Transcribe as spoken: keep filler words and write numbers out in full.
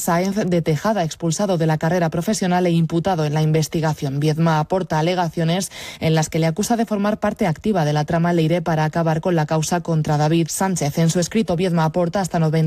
Sáenz de Tejada, expulsado de la carrera profesional e imputado en la investigación. Viedma aporta alegaciones en las que le acusa de formar parte activa de la trama Leiré para acabar con la causa contra David Sánchez. En su escrito, Viedma aporta hasta noventa